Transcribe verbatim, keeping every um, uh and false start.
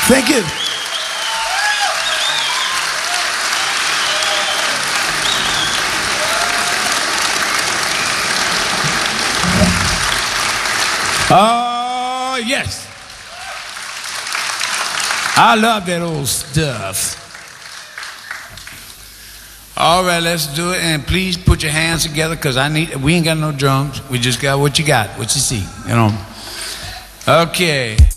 Thank you. Oh, yes. I love that old stuff. All right, let's do it. And please put your hands together because I need, we ain't got no drums. We just got what you got, what you see, you know. Okay.